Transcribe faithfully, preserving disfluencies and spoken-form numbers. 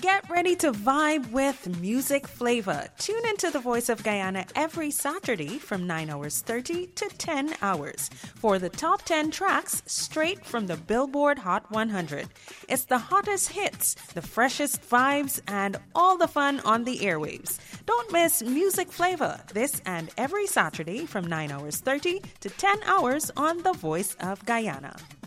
Get ready to vibe with Music Flavor. Tune into the Voice of Guyana every Saturday from nine hours thirty to ten hours for the top ten tracks straight from the Billboard Hot one hundred. It's the hottest hits, the freshest vibes, and all the fun on the airwaves. Don't miss Music Flavor this and every Saturday from nine hours thirty to ten hours on the Voice of Guyana.